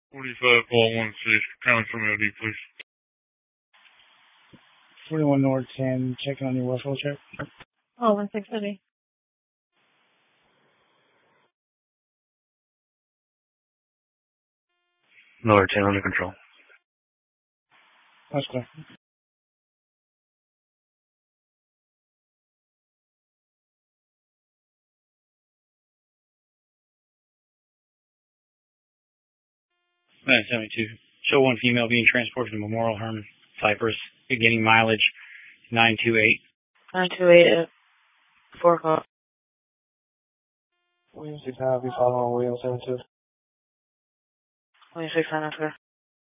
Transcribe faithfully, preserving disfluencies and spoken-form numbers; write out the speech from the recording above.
forty-five, call one six, pound from L D, please. forty-one North ten, checking on your Westwell check. Oh, one six city. Lower ten under control. That's clear. nine seventy-two. Show one female being transported to Memorial Herman, Cypress, beginning mileage nine two eight. nine two eight at four o'clock. William six, I'll be following William seven two. William six, nine, that's clear.